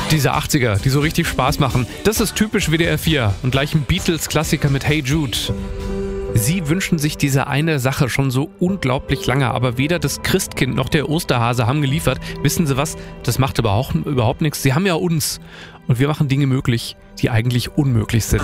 Diese 80er, die so richtig Spaß machen. Das ist typisch WDR 4 und gleich ein Beatles-Klassiker mit Hey Jude. Sie wünschen sich diese eine Sache schon so unglaublich lange, aber weder das Christkind noch der Osterhase haben geliefert. Wissen Sie was? Das macht überhaupt nichts. Sie haben ja uns und wir machen Dinge möglich, die eigentlich unmöglich sind.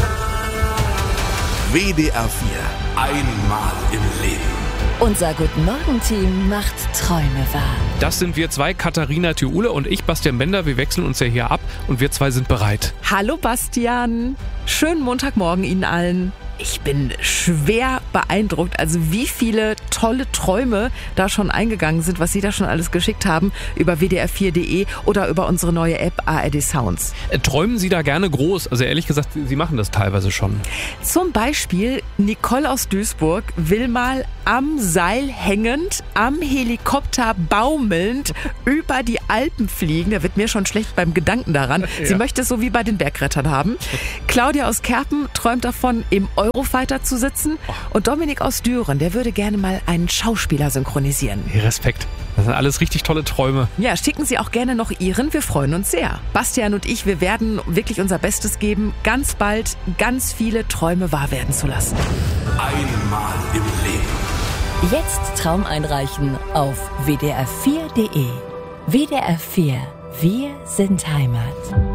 WDR 4. Einmal im Leben. Unser Guten-Morgen-Team macht Träume wahr. Das sind wir zwei, Katharina Thiule und ich, Bastian Bender. Wir wechseln uns ja hier ab und wir zwei sind bereit. Hallo Bastian, schönen Montagmorgen Ihnen allen. Ich bin schwer beeindruckt, also wie viele tolle Träume da schon eingegangen sind, was Sie da schon alles geschickt haben über wdr4.de oder über unsere neue App ARD Sounds. Träumen Sie da gerne groß? Also ehrlich gesagt, Sie machen das teilweise schon. Zum Beispiel Nicole aus Duisburg will mal am Seil hängend, am Helikopter baumelnd über die Alpen fliegen. Da wird mir schon schlecht beim Gedanken daran. Sie möchte es so wie bei den Bergrettern haben. Claudia aus Kerpen träumt davon, im Eurofighter zu sitzen. Und Dominik aus Düren, der würde gerne mal einen Schauspieler synchronisieren. Respekt. Das sind alles richtig tolle Träume. Ja, schicken Sie auch gerne noch Ihren. Wir freuen uns sehr. Bastian und ich, wir werden wirklich unser Bestes geben, ganz bald ganz viele Träume wahr werden zu lassen. Einmal im Leben. Jetzt Traum einreichen auf wdr4.de. WDR 4. Wir sind Heimat.